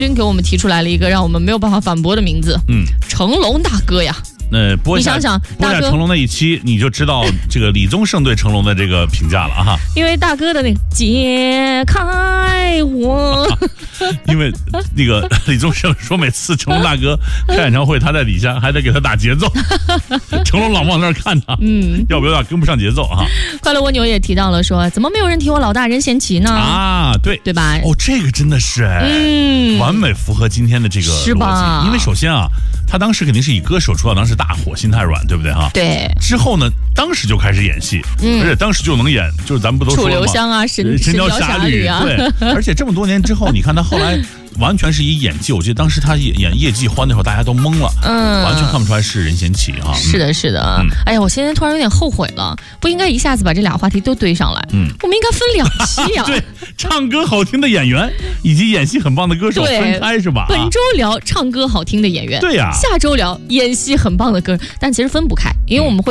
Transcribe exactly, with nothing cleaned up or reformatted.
君给我们提出来了一个让我们没有办法反驳的名字，嗯，成龙大哥呀。 呃，播一下， 你想想， 播一下成龙那一期，你就知道这个李宗盛对成龙的这个评价了哈。 因为大哥的那个解开我， 因为那个李宗盛说每次成龙大哥开演唱会，他在底下还得给他打节奏，成龙老往那儿看他，嗯，要不要跟不上节奏啊？ 快乐蜗牛也提到了说，怎么没有人提我老大任贤齐呢？ 啊，对对吧？ 哦，这个真的是哎，嗯，完美符合今天的这个是吧？ 因为首先啊，他当时肯定是以歌手出道，当时大火，心太软，对不对哈？ 对。 之后呢，当时就开始演戏，嗯，而且当时就能演，就是咱们不都说了吗？ 楚留香啊，神神雕侠侣啊，对。而且这么多年之后，你看他后来完全是以演技，我记得当时他演演叶继欢的时候，大家都懵了，嗯，完全看不出来是任贤齐啊。 是的，是的。嗯、哎呀，我现在突然有点后悔了，不应该一下子把这俩话题都堆上来，嗯，我们应该分两期呀、啊。 对，唱歌好听的演员以及演戏很棒的歌手分开是吧？ 本周聊唱歌好听的演员， 对呀、啊， 下周聊演戏很棒的歌，但其实分不开，因为我们会。